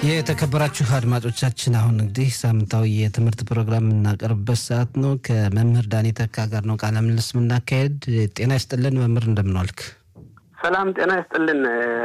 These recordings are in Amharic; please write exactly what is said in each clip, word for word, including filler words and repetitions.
የተከበራችሁ አድማጮቻችን አሁን እንግዲህ ሳምንታዊ የትምህርት ፕሮግራም እናቀርብበት ሰዓት ነው። ከመምህር ዳኒ ተካ ጋር ነው ቃለ ምልልስ የምናካሄድ። ጤና ይስጥልን መምህር፣ እንደምን ዋልክ? ሰላም ጤና ይስጥልን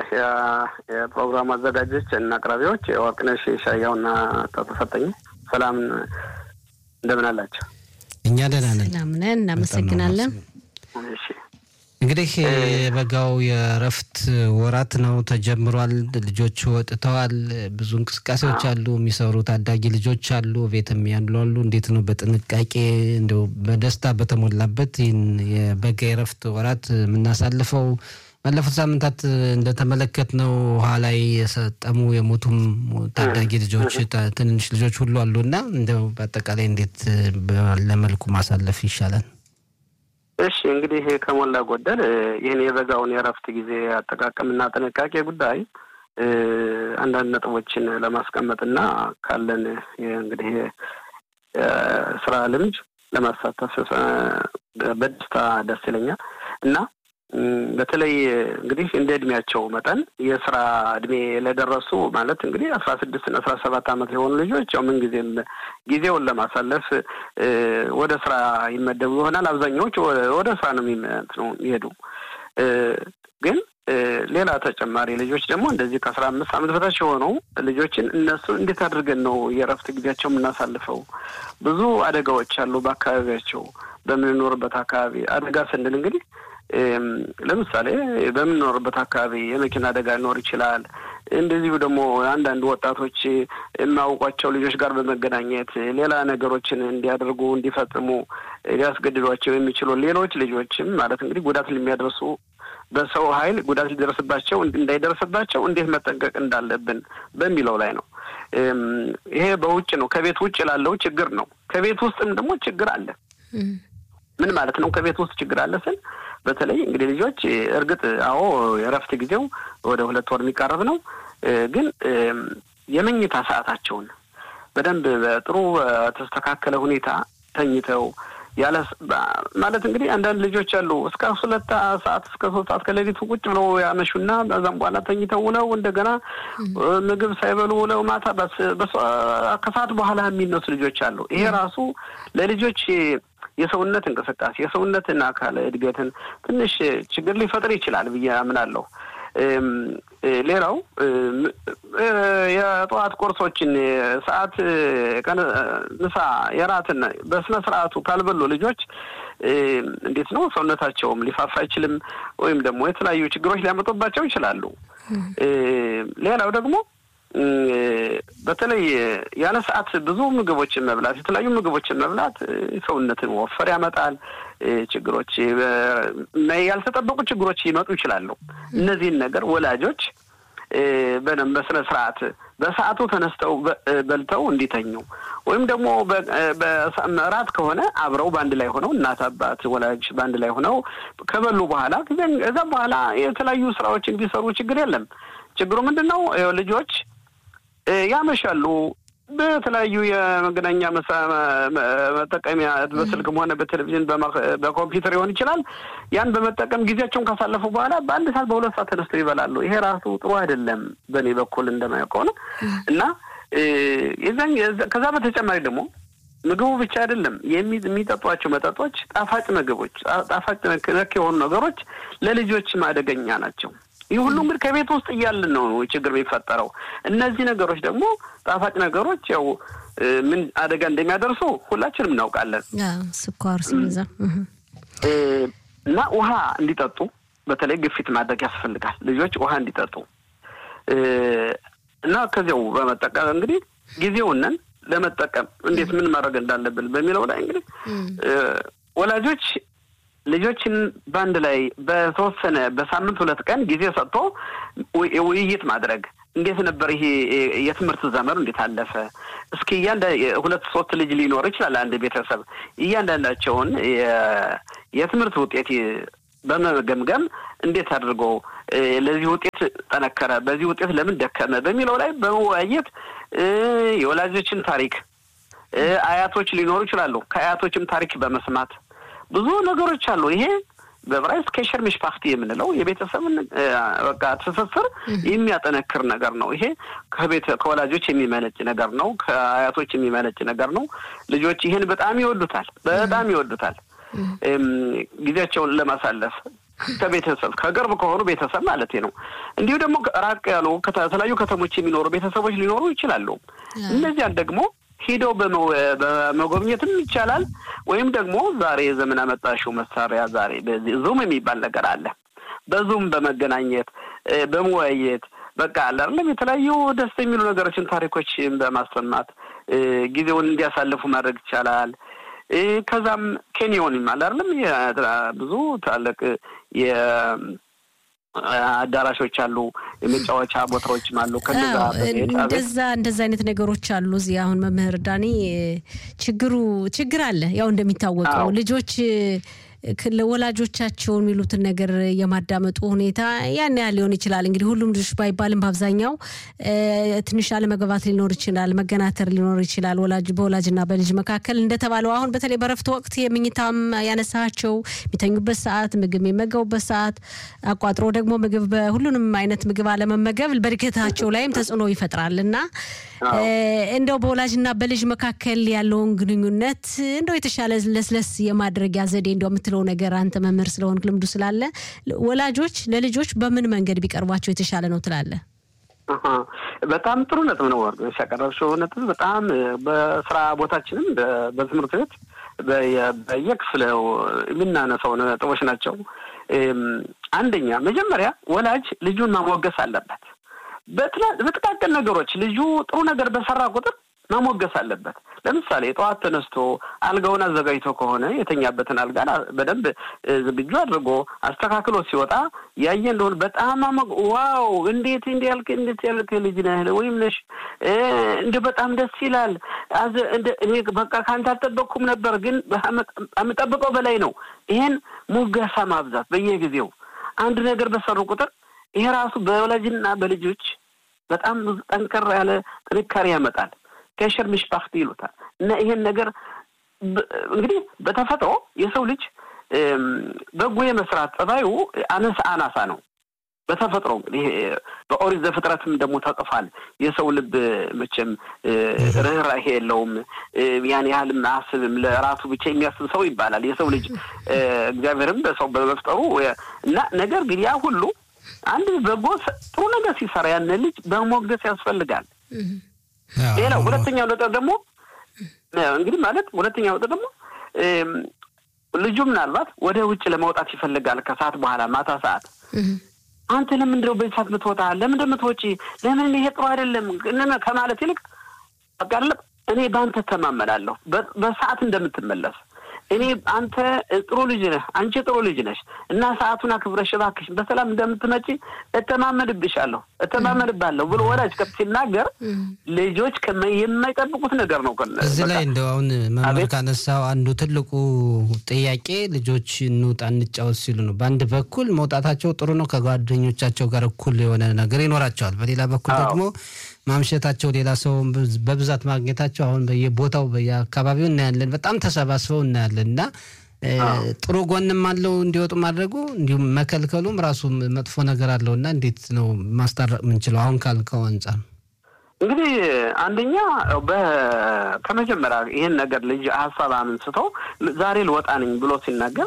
የፕሮግራሙ አዘጋጆች እና አቅራቢዎች ወርቅነሽ ሻያውና ተፈጠኝ። ሰላም እንደምን አላችሁ? እኛ ደህና ነን። ሰላም ነን፣ እናመሰግናለን። እሺ እንግዲህ በጋው የረፍት ወራት ነው ተጀምሯል። ልጆች ወጥተዋል። ብዙ እንቅስቃሴዎች አሉ። የሚሰሩ ታዳጊ ልጆች አሉ፣ ቤትም ያሉ አሉ። እንዴት ነው በጥንቃቄ እንደው በደስታ በተሞላበት ይህን የበጋ የረፍት ወራት የምናሳልፈው? ባለፉት ሳምንታት እንደተመለከትነው ውሃ ላይ የሰጠሙ የሞቱም ታዳጊ ልጆች ትንንሽ ልጆች ሁሉ አሉና እንደው በአጠቃላይ እንዴት ለመልኩ ማሳለፍ ይሻላል? እሺ እንግዲህ ከሞላ ጎደል ይሄን የበጋውን የረፍት ጊዜ አጠቃቀምና ጥንቃቄ ጉዳይ አንዳንድ ነጥቦችን ለማስቀመጥና ካለን እንግዲህ ስራ ልምድ ለማሳተፍ በደስታ ደስ ይለኛል እና በተለይ እንግዲህ እንደ እድሜያቸው መጠን የስራ እድሜ ለደረሱ ማለት እንግዲህ አስራ ስድስት እና አስራ ሰባት አመት የሆኑ ልጆች ያው ምን ጊዜም ጊዜውን ለማሳለፍ ወደ ስራ ይመደቡ ይሆናል። አብዛኛዎቹ ወደ ስራ ነው የሚሄዱ። ግን ሌላ ተጨማሪ ልጆች ደግሞ እንደዚህ ከአስራ አምስት አመት በታች የሆኑ ልጆችን እነሱ እንዴት አድርገን ነው የረፍት ጊዜያቸው የምናሳልፈው? ብዙ አደጋዎች አሉ በአካባቢያቸው። በምንኖርበት አካባቢ አደጋ ስንል እንግዲህ ለምሳሌ በምንኖርበት አካባቢ የመኪና አደጋ ሊኖር ይችላል። እንደዚሁ ደግሞ አንዳንድ ወጣቶች የማያውቋቸው ልጆች ጋር በመገናኘት ሌላ ነገሮችን እንዲያደርጉ እንዲፈጽሙ ሊያስገድዷቸው የሚችሉ ሌሎች ልጆችም ማለት እንግዲህ ጉዳት የሚያደርሱ በሰው ኃይል ጉዳት ሊደርስባቸው እንዳይደርስባቸው እንዴት መጠንቀቅ እንዳለብን በሚለው ላይ ነው። ይሄ በውጭ ነው፣ ከቤት ውጭ ላለው ችግር ነው። ከቤት ውስጥም ደግሞ ችግር አለ። ምን ማለት ነው? ከቤት ውስጥ ችግር አለ ስል በተለይ እንግዲህ ልጆች እርግጥ አዎ የረፍት ጊዜው ወደ ሁለት ወር የሚቃረብ ነው። ግን የመኝታ ሰዓታቸውን በደንብ በጥሩ ተስተካከለ ሁኔታ ተኝተው ያለ ማለት እንግዲህ አንዳንድ ልጆች አሉ እስከ ሁለት ሰዓት እስከ ሶስት ሰዓት ከሌሊቱ ቁጭ ብለው ያመሹና በዛም በኋላ ተኝተው ውለው እንደገና ምግብ ሳይበሉ ውለው ማታ ከሰዓት በኋላ የሚነሱ ልጆች አሉ። ይሄ ራሱ ለልጆች የሰውነት እንቅስቃሴ የሰውነትና አካል እድገትን ትንሽ ችግር ሊፈጥር ይችላል ብዬ አምናለሁ። ሌላው የጧት ቁርሶችን ሰዓት ቀን ምሳ የራትን በስነ ስርዓቱ ካልበሉ ልጆች እንዴት ነው ሰውነታቸውም ሊፋፋ አይችልም፣ ወይም ደግሞ የተለያዩ ችግሮች ሊያመጡባቸው ይችላሉ። ሌላው ደግሞ በተለይ ያለ ሰዓት ብዙ ምግቦችን መብላት የተለያዩ ምግቦችን መብላት ሰውነትን ወፈር ያመጣል። ችግሮች ያልተጠበቁ ችግሮች ይመጡ ይችላሉ። እነዚህን ነገር ወላጆች በደንብ በስነ ስርዓት በሰዓቱ ተነስተው በልተው እንዲተኙ ወይም ደግሞ በራት ከሆነ አብረው ባንድ ላይ ሆነው እናት አባት ወላጅ ባንድ ላይ ሆነው ከበሉ በኋላ ከዛ በኋላ የተለያዩ ስራዎችን ቢሰሩ ችግር የለም። ችግሩ ምንድነው? ልጆች ያመሻሉ በተለያዩ የመገናኛ መጠቀሚያ በስልክም ሆነ በቴሌቪዥን በኮምፒውተር ይሆን ይችላል። ያን በመጠቀም ጊዜያቸውን ካሳለፉ በኋላ በአንድ ሰዓት በሁለት ሰዓት ተነስተው ይበላሉ። ይሄ ራሱ ጥሩ አይደለም በኔ በኩል እንደማያውቀው ነው። እና የዛን ከዛ በተጨማሪ ደግሞ ምግቡ ብቻ አይደለም የሚጠጧቸው መጠጦች ጣፋጭ ምግቦች ጣፋጭ ነክ የሆኑ ነገሮች ለልጆች አደገኛ ናቸው። ይህ ሁሉ እንግዲህ ከቤት ውስጥ እያልን ነው ችግር የሚፈጠረው። እነዚህ ነገሮች ደግሞ ጣፋጭ ነገሮች ያው ምን አደጋ እንደሚያደርሱ ሁላችንም እናውቃለን። ስኳር ሲበዛ እና ውሃ እንዲጠጡ በተለይ ግፊት ማድረግ ያስፈልጋል። ልጆች ውሃ እንዲጠጡ እና ከዚያው በመጠቀም እንግዲህ ጊዜውን ለመጠቀም እንዴት ምን ማድረግ እንዳለብን በሚለው ላይ እንግዲህ ወላጆች ልጆችን ባንድ ላይ በተወሰነ በሳምንት ሁለት ቀን ጊዜ ሰጥቶ ውይይት ማድረግ እንዴት ነበር ይሄ የትምህርት ዘመኑ እንዴት አለፈ? እስኪ ያንደ ሁለት ሶስት ልጅ ሊኖር ይችላል አንድ ቤተሰብ እያንዳንዳቸውን የትምህርት ውጤት በመገምገም እንዴት አድርጎ ለዚህ ውጤት ተነከረ በዚህ ውጤት ለምን ደከመ በሚለው ላይ በመወያየት የወላጆችን ታሪክ አያቶች ሊኖሩ ይችላሉ ከአያቶችም ታሪክ በመስማት ብዙ ነገሮች አሉ። ይሄ በብራይስ ከሸር ምሽፓክቲ የምንለው የቤተሰብን በቃ ትስስር የሚያጠነክር ነገር ነው ይሄ ከቤት ከወላጆች የሚመነጭ ነገር ነው ከአያቶች የሚመነጭ ነገር ነው ልጆች ይሄን በጣም ይወዱታል በጣም ይወዱታል ጊዜያቸውን ለማሳለፍ ከቤተሰብ ከቅርብ ከሆኑ ቤተሰብ ማለት ነው እንዲሁ ደግሞ ራቅ ያሉ ከተለያዩ ከተሞች የሚኖሩ ቤተሰቦች ሊኖሩ ይችላሉ እነዚያ ደግሞ ሄደው በመጎብኘትም ይቻላል ወይም ደግሞ ዛሬ ዘመን አመጣሽው መሳሪያ ዛሬ በዚህ ዙም የሚባል ነገር አለ በዙም በመገናኘት በመወያየት በቃ አይደለም የተለያዩ ደስ የሚሉ ነገሮችን ታሪኮችን በማስተማት ጊዜውን እንዲያሳልፉ ማድረግ ይቻላል ከዛም ኬንዮን ማለት አይደለም ብዙ ታለቅ የ አዳራሾች አሉ የመጫወቻ ቦታዎች አሉ ከነዛ እንደዛ እንደዛ አይነት ነገሮች አሉ እዚህ አሁን መምህር ዳኒ ችግሩ ችግር አለ ያው እንደሚታወቀው ልጆች ለወላጆቻቸው የሚሉትን ነገር የማዳመጡ ሁኔታ ያን ያህል ሊሆን ይችላል እንግዲህ ሁሉም ልጆች ባይባልም በአብዛኛው ትንሽ አለመግባባት ሊኖር ይችላል መገናተር ሊኖር ይችላል ወላጅ በወላጅና በልጅ መካከል እንደተባለው አሁን በተለይ በረፍት ወቅት የምኝታም ያነሳቸው የሚተኙበት ሰዓት ምግብ የሚመገቡበት ሰዓት አቋጥሮ ደግሞ ምግብ በሁሉንም አይነት ምግብ አለመመገብ በድከታቸው ላይም ተጽዕኖ ይፈጥራልና እንደው በወላጅና በልጅ መካከል ያለውን ግንኙነት እንደው የተሻለ ለስለስ የማድረጊያ ዘዴ እንደው ምትለው ነገር አንተ መምህር ስለሆንክ ልምዱ ስላለ ወላጆች ለልጆች በምን መንገድ ቢቀርቧቸው የተሻለ ነው ትላለ አሃ በጣም ጥሩ ነጥብ ነው ወርቅ ያቀረብሽው ነጥብ በጣም በስራ ቦታችንም በትምህርት ቤት በየክፍለው የምናነሳው ነጥቦች ናቸው አንደኛ መጀመሪያ ወላጅ ልጁን ማሞገስ አለበት በጥቃቅን ነገሮች ልጁ ጥሩ ነገር በሰራ ቁጥር ማሞገስ አለበት ለምሳሌ ጧት ተነስቶ አልጋውን አዘጋጅቶ ከሆነ የተኛበትን አልጋ በደንብ ዝግጁ አድርጎ አስተካክሎ ሲወጣ ያየ እንደሆነ በጣም ዋው እንዴት እንዲያልክ እንዴት ያልክ ልጅ ነህ ወይም ነሽ እንደ በጣም ደስ ይላል እኔ በቃ ካንተ አልጠበቅኩም ነበር ግን አምጠብቀው በላይ ነው ይሄን ሙገሳ ማብዛት በየጊዜው አንድ ነገር በሰሩ ቁጥር ይሄ ራሱ በወላጅና በልጆች በጣም ጠንከር ያለ ጥንካሬ ያመጣል ከሸር ምሽፓክቲ ይሉታል እና ይሄን ነገር እንግዲህ በተፈጥሮ የሰው ልጅ በጎ የመስራት ጸባዩ አነሳ አናሳ ነው በተፈጥሮ እንግዲህ በኦሪት ዘፍጥረትም ደግሞ ተጽፏል የሰው ልብ መቼም ርህራሄ የለውም ያን ያህል ማስብም ለራሱ ብቻ የሚያስብ ሰው ይባላል የሰው ልጅ እግዚአብሔርም በሰው በመፍጠሩ እና ነገር ግን ያ ሁሉ አንድ በጎ ጥሩ ነገር ሲሰራ ያን ልጅ በሞገስ ያስፈልጋል ሌላው ሁለተኛው ነጥብ ደግሞ እንግዲህ ማለት ሁለተኛው ነጥብ ደግሞ ልጁ ምናልባት ወደ ውጭ ለመውጣት ይፈልጋል ከሰዓት በኋላ ማታ ሰዓት አንተ ለምን እንደው በሰዓት ምትወጣ ለምን እንደምትወጪ ለምን ይሄ ጥሩ አይደለም እነና ከማለት ይልቅ አቃለ እኔ ባንተ ተማመናለሁ በሰዓት እንደምትመለስ እኔ አንተ ጥሩ ልጅ ነህ አንቺ ጥሩ ልጅ ነሽ እና ሰዓቱን አክብረሽ ባክሽ በሰላም እንደምትመጪ እተማመንብሻለሁ እተማመንባለሁ ብሎ ወላጅ ከትናገር ልጆች የማይጠብቁት ነገር ነው እዚህ ላይ እንደው አሁን መምህር ካነሳው አንዱ ትልቁ ጥያቄ ልጆች እንውጣ እንጫወት ሲሉ ነው በአንድ በኩል መውጣታቸው ጥሩ ነው ከጓደኞቻቸው ጋር እኩል የሆነ ነገር ይኖራቸዋል በሌላ በኩል ደግሞ ማምሸታቸው ሌላ ሰው በብዛት ማግኘታቸው አሁን በየቦታው በየአካባቢው እናያለን በጣም ተሰባስበው እናያለንና ጥሩ ጎንም አለው እንዲወጡ ማድረጉ እንዲሁም መከልከሉም ራሱ መጥፎ ነገር አለውና እንዴት ነው ማስተራቅ ምንችለው አሁን ካልከው አንፃር እንግዲህ አንደኛ በከመጀመሪያ ይሄን ነገር ልጅ ሐሳብ አንስተው ዛሬ ልወጣነኝ ብሎ ሲናገር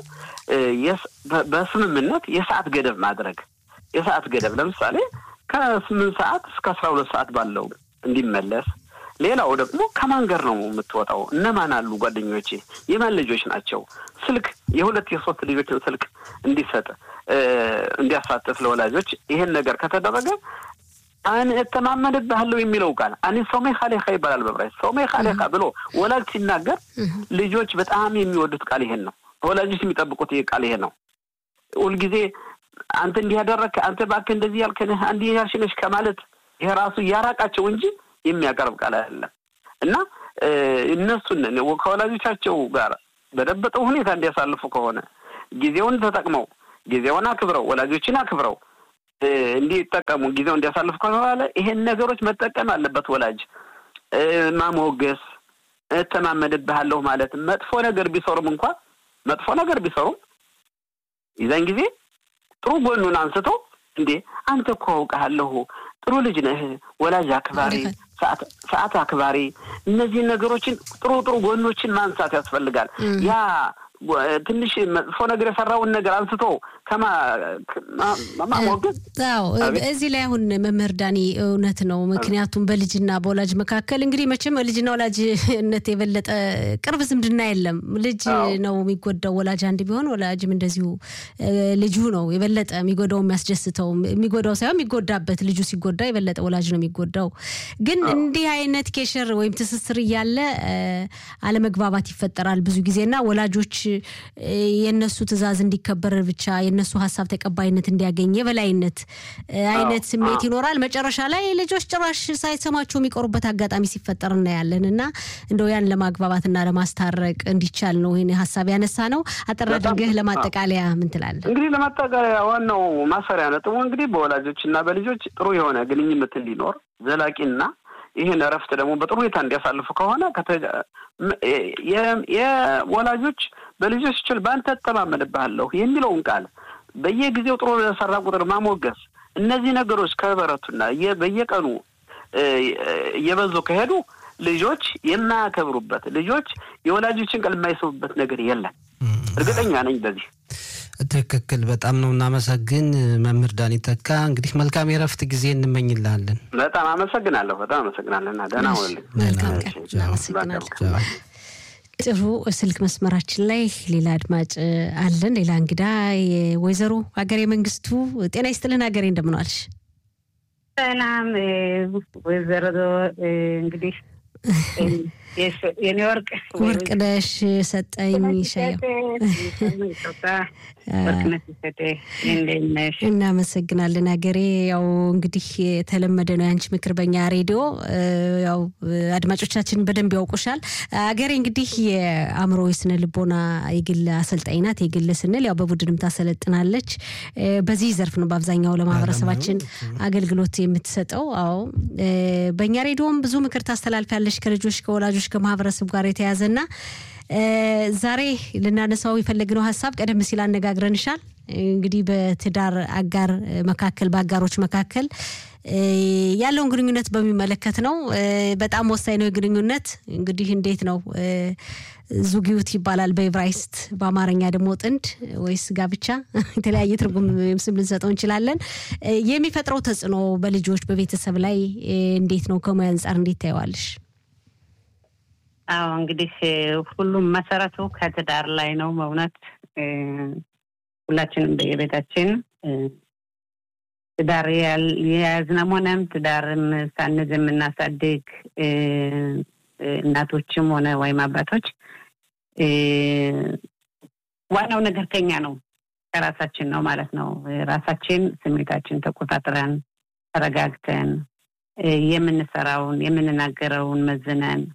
በስምምነት የሰዓት ገደብ ማድረግ የሰዓት ገደብ ለምሳሌ ከስምንት ሰዓት እስከ አስራ ሁለት ሰዓት ባለው እንዲመለስ ሌላው ደግሞ ከማን ጋር ነው የምትወጣው እነማን አሉ ጓደኞቼ የማን ልጆች ናቸው ስልክ የሁለት የሶስት ልጆች ስልክ እንዲሰጥ እንዲያሳትፍ ለወላጆች ይሄን ነገር ከተደረገ አን እተማመንብሃለሁ የሚለው ቃል አን ሶሜ ኻሊኻ ይባላል በብራይስ ሶሜ ኻሊኻ ብሎ ወላጅ ሲናገር ልጆች በጣም የሚወዱት ቃል ይሄን ነው ወላጆች የሚጠብቁት ይሄ ቃል ይሄ ነው ሁሉ ጊዜ አንተ እንዲያደረክ አንተ ባክ እንደዚህ ያልከነህ አንዲ ያልሽነሽ ከማለት ይሄ ራሱ ያራቃቸው እንጂ የሚያቀርብ ቃል አይደለም እና እነሱን ነው ከወላጆቻቸው ጋር በደበጠው ሁኔታ እንዲያሳልፉ ከሆነ ጊዜውን ተጠቅመው ጊዜውን አክብረው ወላጆችን አክብረው እንዲጠቀሙ ጊዜውን እንዲያሳልፉ ከሆነ ይሄን ነገሮች መጠቀም አለበት ወላጅ ማሞገስ ተማመንብሃለሁ ማለት መጥፎ ነገር ቢሰሩም እንኳን መጥፎ ነገር ቢሰሩም ይዛን ጊዜ ጥሩ ጎኑን አንስቶ እንዴ አንተ እኮ አውቃለሁ ጥሩ ልጅ ነህ ወላጅ አክባሪ ሰዓት ሰዓት አክባሪ እነዚህ ነገሮችን ጥሩ ጥሩ ጎኖችን ማንሳት ያስፈልጋል ያ ትንሽ መጥፎ ነገር የሰራውን ነገር አንስቶ ከማ ማማሞገስ ታው እዚህ ላይ አሁን መምህር ዳኒ እውነት ነው ምክንያቱም በልጅና በወላጅ መካከል እንግዲህ መቼም ልጅና ወላጅነት የበለጠ ቅርብ ዝምድና የለም ልጅ ነው የሚጎዳው ወላጅ አንድ ቢሆን ወላጅም እንደዚሁ ልጁ ነው የበለጠ የሚጎዳው የሚያስደስተው የሚጎዳው ሳይሆን የሚጎዳበት ልጁ ሲጎዳ የበለጠ ወላጅ ነው የሚጎዳው ግን እንዲህ አይነት ኬሸር ወይም ትስስር ያለ አለመግባባት ይፈጠራል ብዙ ጊዜና ወላጆች የነሱ ትዕዛዝ እንዲከበር ብቻ የነሱ ሐሳብ ተቀባይነት እንዲያገኝ የበላይነት አይነት ስሜት ይኖራል መጨረሻ ላይ ልጆች ጭራሽ ሳይሰማቸው የሚቆሩበት አጋጣሚ ሲፈጠር እናያለንና እንደው ያን ለማግባባትና ለማስታረቅ እንዲቻል ነው ይሄን ሐሳብ ያነሳ ነው አጠራድርገህ ለማጠቃለያ ምን ትላለህ እንግዲህ ለማጠቃለያ ዋናው ማሰሪያ ነጥቡ እንግዲህ በወላጆችና በልጆች ጥሩ የሆነ ግንኙነት እንዲኖር ዘላቂና ይሄን ረፍት ደግሞ በጥሩ ሁኔታ እንዲያሳልፉ ከሆነ የወላጆች በልጆች ችል ባንተ ተማመንብሃለሁ የሚለውን ቃል በየጊዜው ጥሩ ለሰራ ቁጥር ማሞገስ እነዚህ ነገሮች ከበረቱና በየቀኑ እየበዙ ከሄዱ ልጆች የማያከብሩበት ልጆች የወላጆችን ቃል የማይሰሙበት ነገር የለም እርግጠኛ ነኝ በዚህ ትክክል በጣም ነው እናመሰግን መምህር ዳኒ ተካ እንግዲህ መልካም የረፍት ጊዜ እንመኝልሃለን በጣም አመሰግናለሁ በጣም አመሰግናለሁና ደህና ሁኑልኝ መልካም አመሰግናለሁ ጥሩ ስልክ መስመራችን ላይ ሌላ አድማጭ አለን ሌላ እንግዳ ወይዘሮ ሀገሬ መንግስቱ ጤና ይስጥልን ሀገሬ እንደምን ዋልሽ ሰላም ወይዘሮ እንግዲህ የኒውዮርክ ወርቅነሽ ሰጠኝ ሻዩ ወርቅነሽ ሰጠኝ እንደነሽ እናመሰግናለን ሀገሬ ያው እንግዲህ የተለመደ ነው ያንቺ ምክር በእኛ ሬዲዮ ያው አድማጮቻችን በደንብ ያውቁሻል ሀገሬ እንግዲህ የአእምሮ የስነ ልቦና የግል አሰልጣኝ ናት የግል ስንል ያው በቡድንም ታሰለጥናለች በዚህ ዘርፍ ነው በአብዛኛው ለማህበረሰባችን አገልግሎት የምትሰጠው አዎ በእኛ ሬዲዮም ብዙ ምክር ታስተላልፋለች ከልጆች ከወላጆች ከማህበረሰብ ጋር የተያዘና ዛሬ ለናነሳው የፈለግነው ሐሳብ ቀደም ሲል አነጋግረንሻል እንግዲህ በትዳር አጋር መካከል ባጋሮች መካከል ያለውን ግንኙነት በሚመለከት ነው በጣም ወሳኝ ነው ግንኙነት እንግዲህ እንዴት ነው ዙጊዩት ይባላል በዕብራይስጥ በአማርኛ ደግሞ ጥንድ ወይስ ጋብቻ የተለያየ ትርጉም ስም ልንሰጠው እንችላለን የሚፈጥረው ተጽዕኖ በልጆች በቤተሰብ ላይ እንዴት ነው ከሙያ አንፃር እንዴት ታይዋለሽ አዎ እንግዲህ ሁሉም መሰረቱ ከትዳር ላይ ነው ማለት ሁላችንም በየቤታችን ትዳር ያዝነው ሆነም ትዳርም ሳንዝ የምናሳድግ እናቶችም ሆነ ወይም አባቶች ዋናው ነገር ከኛ ነው ከራሳችን ነው ማለት ነው ራሳችን ስሜታችን ተቆጣጥረን ተረጋግተን የምንሰራውን የምንናገረውን መዝነን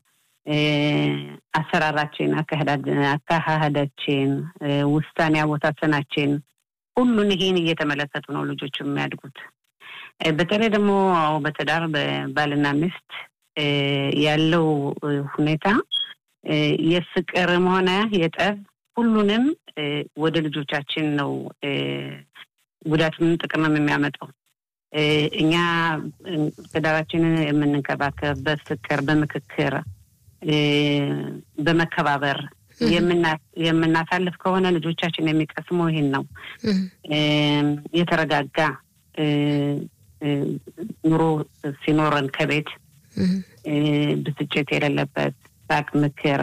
አሰራራችን አካሄዳችን ውስጣኔ አወሳሰናችን ሁሉን ይሄን እየተመለከቱ ነው ልጆች የሚያድጉት በተለይ ደግሞ በትዳር በባልና ሚስት ያለው ሁኔታ የፍቅርም ሆነ የጠብ ሁሉንም ወደ ልጆቻችን ነው ጉዳትም ጥቅምም የሚያመጣው እኛ ትዳራችንን የምንከባከብ በፍቅር በመከከር በመከባበር የምናሳልፍ ከሆነ ልጆቻችን የሚቀስሙ ይሄን ነው የተረጋጋ ኑሮ ሲኖረን ከቤት ብስጭት የሌለበት ሳቅ ምክር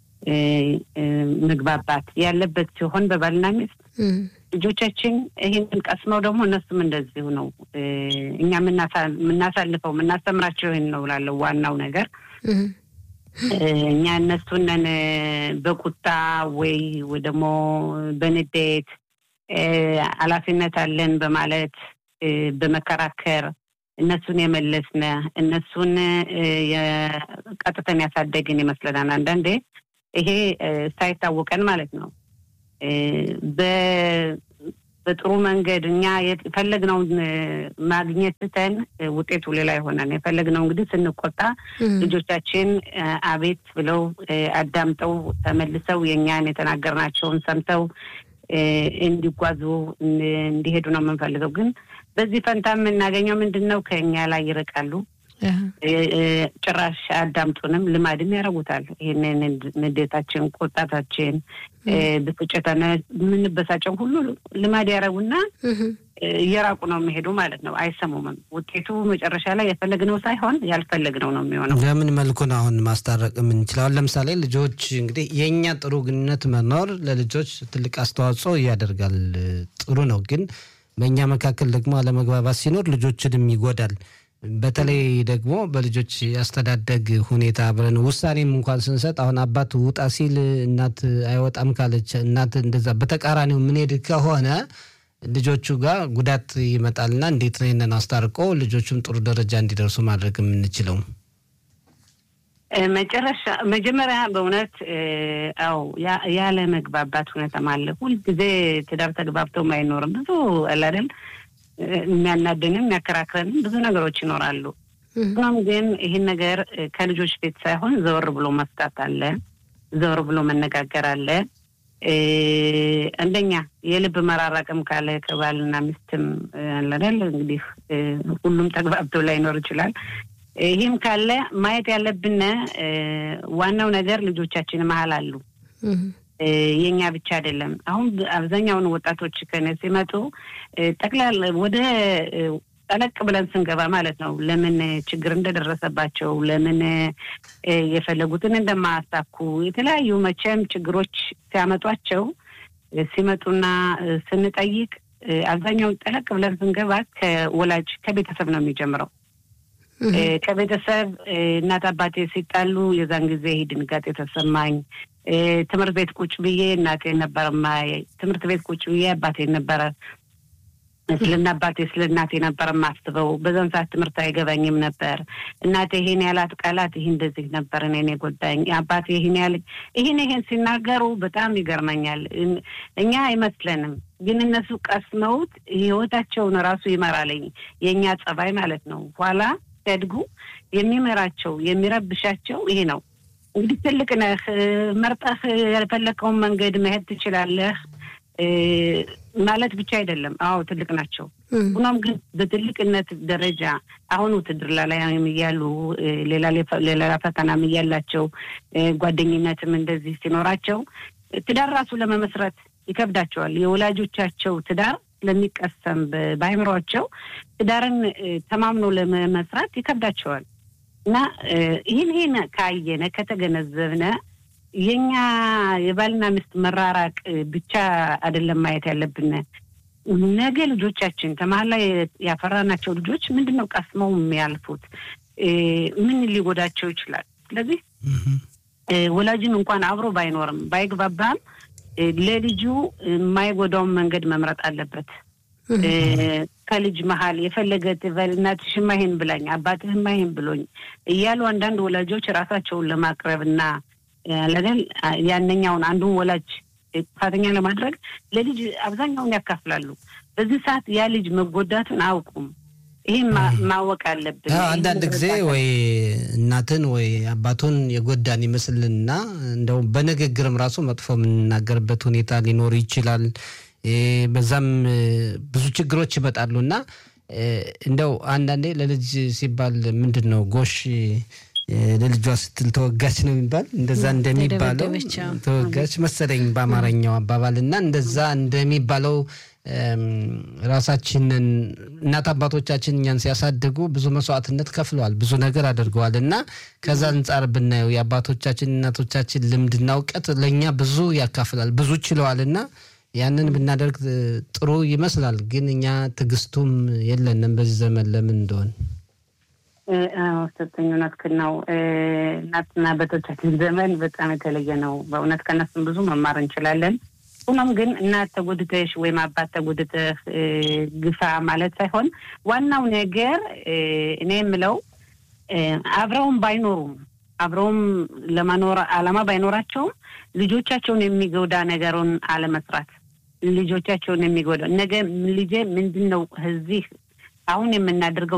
ምግባባት ያለበት ሲሆን በባልና ሚስት ልጆቻችን ይሄንን ቀስመው ደግሞ እነሱም እንደዚሁ ነው እኛ ምናሳልፈው ምናስተምራቸው ይሄን ነው ላለው ዋናው ነገር እኛ እነሱንን በቁጣ ወይ ወይ ደግሞ በንዴት አላፊነት አለን በማለት በመከራከር እነሱን የመለስነ እነሱን የቀጥተን ያሳደግን ይመስለናል አንዳንዴ ይሄ ሳይታወቀን ማለት ነው በ በጥሩ መንገድ እኛ የፈለግነው ማግኘት ተን ውጤቱ ሌላ ይሆናል የፈለግነው እንግዲህ ስንቆጣ ልጆቻችን አቤት ብለው አዳምጠው ተመልሰው የኛን የተናገርናቸውን ሰምተው እንዲጓዙ እንዲሄዱ ነው የምንፈልገው ግን በዚህ ፈንታ የምናገኘው ምንድነው ከኛ ላይ ይርቃሉ ጭራሽ አዳምጡንም ልማድም ያረጉታል ይሄንን ንዴታችን ቆጣታችን በቁጭተና ምን በሳጨው ሁሉ ልማድ ያረጉና እየራቁ ነው የሚሄዱ ማለት ነው አይሰሙም ውጤቱ መጨረሻ ላይ የፈለግነው ሳይሆን ያልፈለግነው ነው የሚሆነው ለምን መልኩ ነው አሁን ማስተራረቅ ምን ይችላል ለምሳሌ ልጆች እንግዲህ የኛ ጥሩ ግንኙነት መኖር ለልጆች ትልቅ አስተዋጽኦ ያደርጋል ጥሩ ነው ግን በእኛ መካከል ደግሞ አለመግባባት ሲኖር ልጆችንም ይጎዳል በተለይ ደግሞ በልጆች ያስተዳደግ ሁኔታ ብለን ውሳኔም እንኳን ስንሰጥ አሁን አባት ውጣ ሲል እናት አይወጣም ካለች እናት እንደዛ በተቃራኒው ምን ሄድ ከሆነ ልጆቹ ጋር ጉዳት ይመጣልና እንዴት ነው እነን አስተርቆ ልጆቹም ጥሩ ደረጃ እንዲደርሱ ማድረግ የምንችለው መጨረሻ መጀመሪያ በእውነት አው ያለ መግባባት ሁኔታ ማለት ሁሉ ጊዜ ትዳር ተግባብተው ማይኖርም ብዙ አላደል የሚያናደንም የሚያከራክረንም ብዙ ነገሮች ይኖራሉ ሆኖም ግን ይሄን ነገር ከልጆች ቤት ሳይሆን ዘወር ብሎ መፍታት አለ ዘወር ብሎ መነጋገር አለ አንደኛ የልብ መራራቅም ካለ ከባልና ሚስትም አላደል እንግዲህ ሁሉም ተግባብተው ላይ ኖር ይችላል ይሄም ካለ ማየት ያለብን ዋናው ነገር ልጆቻችን መሃል አሉ የኛ ብቻ አይደለም አሁን አብዛኛው ወጣቶች ከነሱ ሲመጡ ጠቅላላ ወደ ጠለቅ ብለን ስንገባ ማለት ነው ለምን ችግር እንደደረሰባቸው ለምን የፈለጉትን እንደማያሳኩ የተለያዩ መቼም ችግሮች ሲያመጧቸው ሲመጡና ስንጠይቅ አብዛኛው ጠለቅ ብለን ስንገባ ከወላጅ ከቤተሰብ ነው የሚጀምረው ከቤተሰብ እናት አባቴ ሲጣሉ የዛን ጊዜ ድንጋጤ ተሰማኝ ትምህርት ቤት ቁጭ ብዬ እናቴ ነበርማ ትምህርት ቤት ቁጭ ብዬ አባቴ ነበር ስለና አባቴ ስለናቴ ነበር ማስተበው በዛን ሰዓት ትምህርት አይገባኝም ነበር እናቴ ይሄን ያላት ቃላት ይሄን እንደዚህ ነበር እኔ ጎዳኝ አባቴ ይሄን ያለ ይሄን ይሄን ሲናገሩ በጣም ይገርመኛል እኛ አይመስለንም ግን እነሱ ቀስመውት ህይወታቸውን ራሱ ይመራልኝ የኛ ጸባይ ማለት ነው ኋላ ተድጉ የሚመራቸው የሚረብሻቸው ይሄ ነው እንግዲህ ትልቅ ነህ መርጠህ ያልፈለከውን መንገድ መሄድ ትችላለህ ማለት ብቻ አይደለም አው ትልቅ ናቸው ሆኖም ግን በትልቅነት ደረጃ አሁን ውትድርና ላይ ያሉ ሌላ ሌላ ፈተናም ያላቸው ጓደኝነትም እንደዚህ ሲኖራቸው ትዳር ራሱ ለመመስረት ይከብዳቸዋል የወላጆቻቸው ትዳር ለሚቀሰም ባይምሮአቸው ትዳርን ተማምኖ ለመመስረት ይከብዳቸዋል እና ይሄን ይሄን ካየነ ከተገነዘብነ የኛ የባልና ሚስት መራራቅ ብቻ አይደለም ማየት ያለብን ነገ ልጆቻችን ተማላ ያፈራናቸው ልጆች ምንድነው ቀስመው የሚያልፉት ምን ሊጎዳቸው ይችላል ስለዚህ ወላጅን እንኳን አብሮ ባይኖርም ባይግባባም ለልጁ የማይጎዳው መንገድ መምረጥ አለበት ከልጅ መሃል የፈለገ ተበልናት ሽማይን ብላኝ አባትህ ማይን ብሎኝ እያሉ አንዳንድ ወላጆች ራሳቸውን ለማቅረብና ለደል ያንኛውን አንዱን ወላጅ ፈተኛ ለማድረግ ለልጅ አብዛኛውን ያካፍላሉ በዚህ ሰዓት ያ ልጅ መጎዳቱን አውቁም ይሄን ማወቅ አለብን አንዳንድ ጊዜ ወይ እናትን ወይ አባቱን የጎዳን ይመስልና እንደው በንግግርም ራሱ መጥፎ ምንናገርበት ሁኔታ ሊኖር ይችላል በዛም ብዙ ችግሮች ይመጣሉና እንደው አንዳንዴ ለልጅ ሲባል ምንድነው ጎሽ ለልጇ ስትል ተወጋች ነው የሚባል እንደዛ እንደሚባለው ተወጋች መሰለኝ በአማርኛው አባባልና እንደዛ እንደሚባለው ራሳችንን እናት አባቶቻችን እኛን ሲያሳድጉ ብዙ መስዋዕትነት ከፍለዋል ብዙ ነገር አድርገዋልና ከዛ አንፃር ብናየው የአባቶቻችን እናቶቻችን ልምድና ዕውቀት ለኛ ብዙ ያካፍላል ብዙ ችለዋልና ያንን ብናደርግ ጥሩ ይመስላል ግን እኛ ትግስቱም የለንም በዚህ ዘመን ለምን እንደሆነ አዎ ተጠኝነት ከናው እናትና አባቶቻችን ዘመን በጣም የተለየ ነው በእውነት ከነሱም ብዙ መማር እንችላለን ሆኖም ግን እናት ተጎድተሽ ወይ አባት ተጎድተህ ግፋ ማለት ሳይሆን ዋናው ነገር እኔ የምለው አብረውም ባይኖሩም አብረውም ለማኖር አላማ ባይኖራቸው ልጆቻቸውን የሚጎዳ ነገሩን አለመስራት ልጆቻቸውን የሚጎዳ ነገ ልጄ ምንድነው እዚህ አሁን የምናደርገው